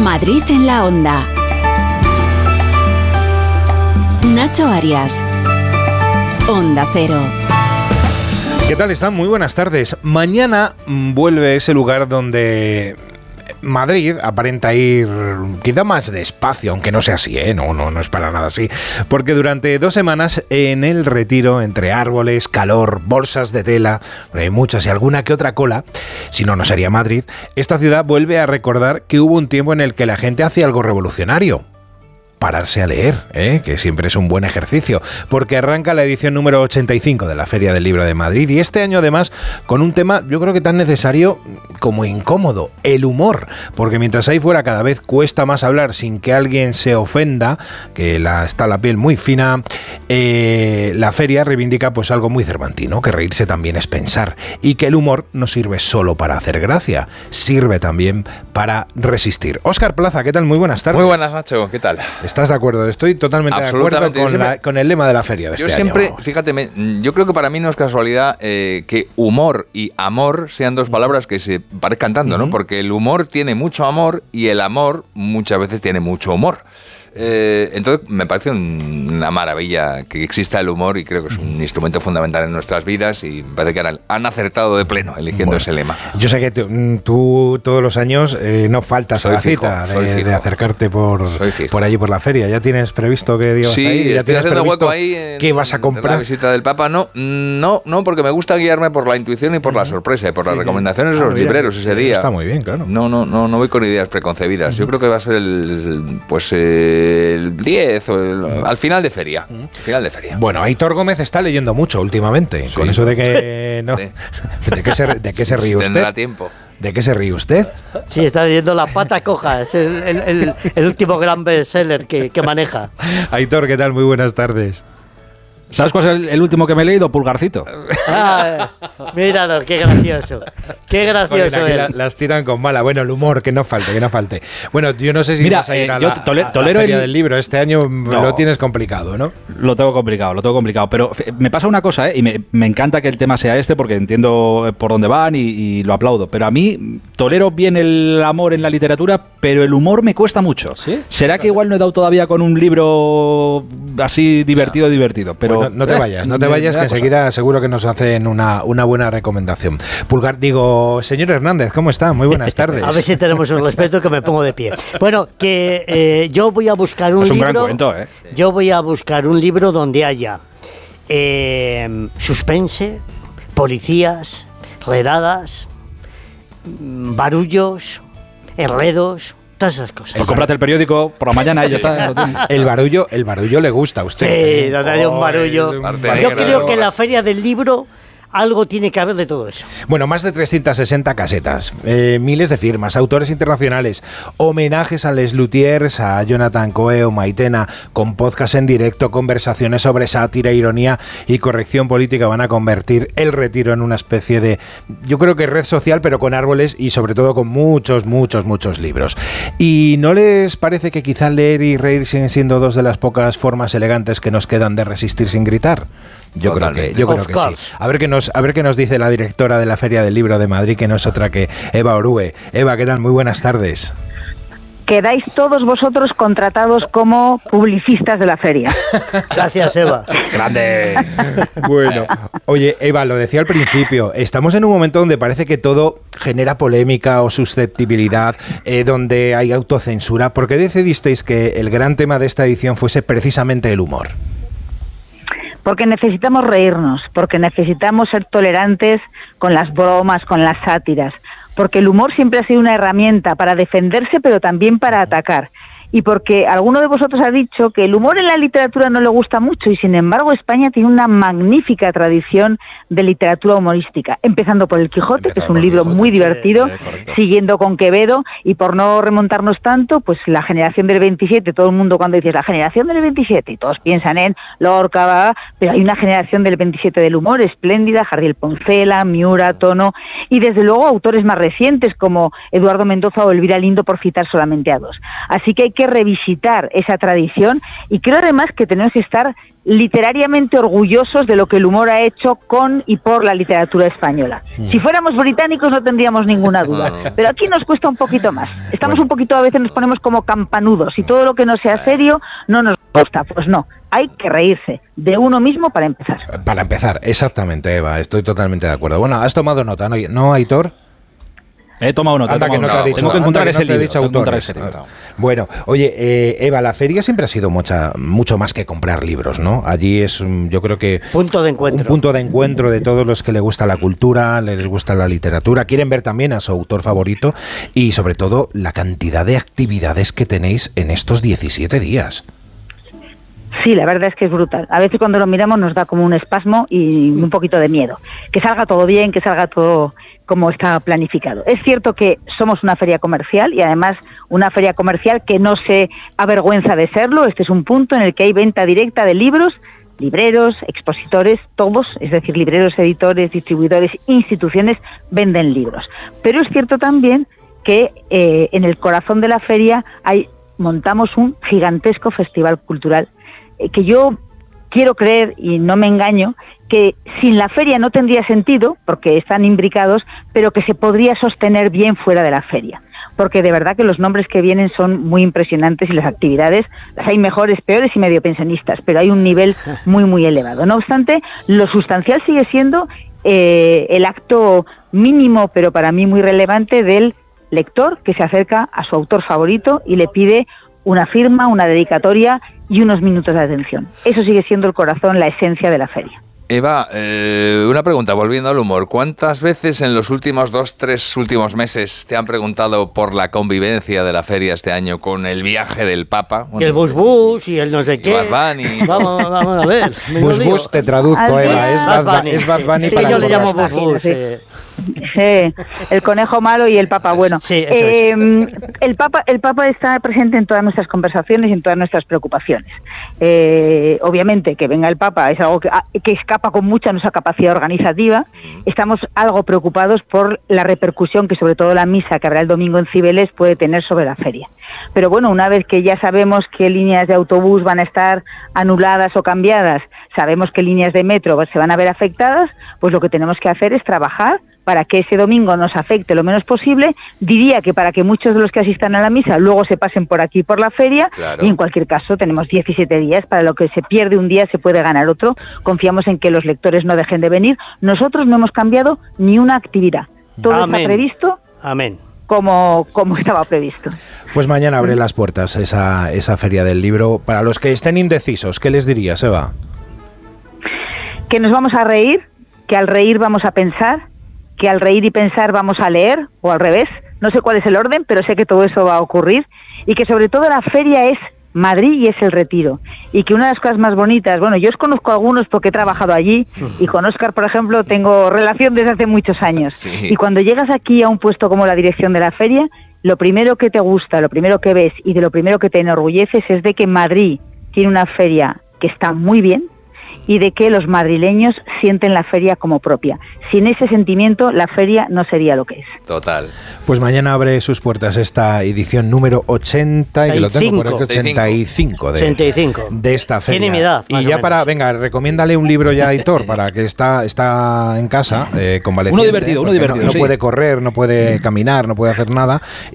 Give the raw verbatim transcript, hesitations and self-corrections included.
Madrid en la Onda. Nacho Arias. Onda Cero. ¿Qué tal están? Muy buenas tardes. Mañana vuelve ese lugar donde Madrid aparenta ir quizá más despacio, aunque no sea así, ¿eh? No, no, no es para nada así. Porque durante dos semanas en el Retiro, entre árboles, calor, bolsas de tela, hay muchas y alguna que otra cola, si no, no sería Madrid, esta ciudad vuelve a recordar que hubo un tiempo en el que la gente hacía algo revolucionario. Pararse a leer, ¿eh? Que siempre es un buen ejercicio, porque arranca la edición número ochenta y cinco de la Feria del Libro de Madrid, y este año además con un tema yo creo que tan necesario como incómodo, el humor, porque mientras ahí fuera cada vez cuesta más hablar sin que alguien se ofenda, que la, está la piel muy fina, eh, la feria reivindica pues algo muy cervantino, que reírse también es pensar, y que el humor no sirve solo para hacer gracia, sirve también para resistir. Óscar Plaza, ¿qué tal? Muy buenas tardes. Muy buenas, Nacho, ¿qué tal? ¿Estás de acuerdo? Estoy totalmente de acuerdo con, siempre, la, con el lema de la feria de yo este siempre, año. Fíjate, me, yo creo que para mí no es casualidad eh, que humor y amor sean dos palabras que se parezcan tanto, ¿no? Uh-huh. Porque el humor tiene mucho amor y el amor muchas veces tiene mucho humor. Eh, entonces me parece un, una maravilla que exista el humor y creo que es un instrumento fundamental en nuestras vidas y me parece que han, han acertado de pleno eligiendo bueno, ese lema. Yo sé que tú, tú todos los años eh, no faltas soy a la fijo, cita de, de acercarte por, por allí por la feria. ¿Ya tienes previsto que digas sí, ahí? ¿Ya estoy tienes haciendo previsto hueco ahí en, qué vas a comprar? La visita del Papa, no, no, no, porque me gusta guiarme por la intuición y por uh-huh. la sorpresa y por las sí, recomendaciones de ah, los mira, libreros ese día. Está muy bien, claro. No, no, no, no voy con ideas preconcebidas. Uh-huh. Yo creo que va a ser el, pues el diez o el, al final de feria. Uh-huh. Final de feria. Bueno, Aitor Gómez está leyendo mucho últimamente. Sí. Con eso de que no, sí. ¿De qué se, de qué se ríe usted? Tendrá tiempo. ¿De qué se ríe usted? Sí, está leyendo La pata coja, es el, el, el, el último gran bestseller que, que maneja. Aitor, ¿qué tal? Muy buenas tardes. ¿Sabes cuál es el, el último que me he leído? Pulgarcito. Ah, míralo, qué gracioso. Qué gracioso es. La, las tiran con mala. Bueno, el humor, que no falte, que no falte. Bueno, yo no sé si Mira, vas a ir eh, a, yo la, tole, a, tolero a la feria el... del libro. Este año no, lo tienes complicado, ¿no? Lo tengo complicado, lo tengo complicado. Pero me pasa una cosa, ¿eh? Y me, me encanta que el tema sea este porque entiendo por dónde van y, y lo aplaudo. Pero a mí tolero bien el amor en la literatura, pero el humor me cuesta mucho. ¿Sí? ¿Será que igual no he dado todavía con un libro así divertido, no. divertido? Pero bueno, no te eh, vayas, no No te vayas, que enseguida cosa. seguro que nos hacen una, una buena recomendación. Pulgar, digo, señor Hernández, ¿cómo está? Muy buenas tardes. A ver si tenemos un respeto que me pongo de pie. Bueno, que eh, yo voy a buscar un, es un libro. Gran cuento, ¿eh? Yo voy a buscar un libro donde haya eh, suspense, policías, redadas, barullos, enredos. Todas esas cosas. Pues cómprate el periódico por la mañana y ya está. El barullo, el barullo le gusta a usted. Sí, donde hay un barullo. Yo creo que en la feria del libro algo tiene que haber de todo eso. Bueno, más de trescientas sesenta casetas, eh, miles de firmas, autores internacionales, homenajes a Les Luthiers, a Jonathan Coe o Maitena, con podcast en directo, conversaciones sobre sátira, ironía y corrección política van a convertir el Retiro en una especie de, yo creo que red social, pero con árboles y sobre todo con muchos, muchos, muchos libros. ¿Y no les parece que quizá leer y reír siguen siendo dos de las pocas formas elegantes que nos quedan de resistir sin gritar? Yo Totalmente. creo que, yo creo que sí. A ver qué nos, a ver qué nos dice la directora de la Feria del Libro de Madrid, que no es otra que Eva Orue. Eva, ¿qué tal? Muy buenas tardes. Quedáis todos vosotros contratados como publicistas de la feria. Gracias, Eva. Grande. Bueno, oye, Eva, lo decía al principio, estamos en un momento donde parece que todo genera polémica o susceptibilidad, eh, donde hay autocensura. ¿Por qué decidisteis que el gran tema de esta edición fuese precisamente el humor? Porque necesitamos reírnos, porque necesitamos ser tolerantes con las bromas, con las sátiras, porque el humor siempre ha sido una herramienta para defenderse, pero también para atacar. Y porque alguno de vosotros ha dicho que el humor en la literatura no le gusta mucho y sin embargo España tiene una magnífica tradición de literatura humorística, empezando por El Quijote, empezando que es un libro Quijote, muy divertido, sí, sí, siguiendo con Quevedo y por no remontarnos tanto, pues la generación del veintisiete, todo el mundo cuando dices la generación del veintisiete y todos piensan en Lorca, pero hay una generación del veintisiete del humor espléndida, Jardiel Poncela, Miura, Tono y desde luego autores más recientes como Eduardo Mendoza o Elvira Lindo por citar solamente a dos. Así que hay que revisitar esa tradición y creo además que tenemos que estar literariamente orgullosos de lo que el humor ha hecho con y por la literatura española. Mm. Si fuéramos británicos no tendríamos ninguna duda, pero aquí nos cuesta un poquito más. Estamos bueno. un poquito, a veces nos ponemos como campanudos y todo lo que no sea serio no nos gusta. Pues no, hay que reírse de uno mismo para empezar. Para empezar, exactamente, Eva, estoy totalmente de acuerdo. Bueno, has tomado nota, ¿no, ¿no Aitor? He tomado nota, Anda, he tomado que no nota. Te dicho, tengo que encontrar anda, ese que no te libro. Dicho autores. Bueno, oye, eh, Eva, la feria siempre ha sido mucha, mucho más que comprar libros, ¿no? Allí es, yo creo que... Punto de encuentro. Un punto de encuentro de todos los que les gusta la cultura, les gusta la literatura, quieren ver también a su autor favorito y, sobre todo, la cantidad de actividades que tenéis en estos diecisiete días. Sí, la verdad es que es brutal. A veces cuando lo miramos nos da como un espasmo y un poquito de miedo. Que salga todo bien, que salga todo como está planificado. Es cierto que somos una feria comercial y además una feria comercial que no se avergüenza de serlo. Este es un punto en el que hay venta directa de libros, libreros, expositores, todos, es decir, libreros, editores, distribuidores, instituciones, venden libros. Pero es cierto también que eh, en el corazón de la feria hay, montamos un gigantesco festival cultural eh, que yo quiero creer, y no me engaño, que sin la feria no tendría sentido, porque están imbricados, pero que se podría sostener bien fuera de la feria. Porque de verdad que los nombres que vienen son muy impresionantes y las actividades, las hay mejores, peores y medio pensionistas, pero hay un nivel muy, muy elevado. No obstante, lo sustancial sigue siendo eh, el acto mínimo, pero para mí muy relevante, del lector que se acerca a su autor favorito y le pide una firma, una dedicatoria y unos minutos de atención. Eso sigue siendo el corazón, la esencia de la feria. Eva, eh, una pregunta, volviendo al humor. ¿Cuántas veces en los últimos dos, tres últimos meses te han preguntado por la convivencia de la feria este año con el viaje del Papa? Bueno, y el bus bus y el no sé qué. Bad Bunny. Vamos, vamos a ver. Bus bus, te traduzco, Eva. Es Bad Bunny. Es Bad Bunny sí, para yo le llamo bus sí, bus. sí. Eh. Sí, el conejo malo y el Papa bueno. Sí, eso eh, es. el Papa, el Papa está presente en todas nuestras conversaciones y en todas nuestras preocupaciones. Eh, obviamente que venga el Papa es algo que, que escapa con mucha nuestra capacidad organizativa. Estamos algo preocupados por la repercusión que sobre todo la misa que habrá el domingo en Cibeles puede tener sobre la feria. Pero bueno, una vez que ya sabemos qué líneas de autobús van a estar anuladas o cambiadas, sabemos qué líneas de metro se van a ver afectadas, pues lo que tenemos que hacer es trabajar para que ese domingo nos afecte lo menos posible. Diría que para que muchos de los que asistan a la misa luego se pasen por aquí, por la feria, claro. Y en cualquier caso tenemos diecisiete días, para lo que se pierde un día se puede ganar otro. Confiamos en que los lectores no dejen de venir. Nosotros no hemos cambiado ni una actividad. Todo Amén. está previsto. Amén. Como, como estaba previsto. Pues mañana abre las puertas esa, esa feria del libro. Para los que estén indecisos, ¿qué les dirías, Eva? Que nos vamos a reír, que al reír vamos a pensar, que al reír y pensar vamos a leer, o al revés, no sé cuál es el orden, pero sé que todo eso va a ocurrir, y que sobre todo la feria es Madrid y es el Retiro, y que una de las cosas más bonitas, bueno, yo os conozco a algunos porque he trabajado allí, y con Óscar, por ejemplo, tengo relación desde hace muchos años, sí. Y cuando llegas aquí a un puesto como la dirección de la feria, lo primero que te gusta, lo primero que ves, y de lo primero que te enorgulleces es de que Madrid tiene una feria que está muy bien, y de que los madrileños sienten la feria como propia. Sin ese sentimiento, la feria no sería lo que es. Total. Pues mañana abre sus puertas esta edición número ochenta, y que lo tengo por aquí, ochenta y cinco de, ochenta y cinco de esta feria. Tiene mi edad, y más ya o para, menos. venga, recomiéndale un libro ya a Aitor, para que está, está en casa, eh, convaleciente. Uno divertido, uno porque divertido, No, no sí. puede correr, no puede caminar, no puede hacer nada.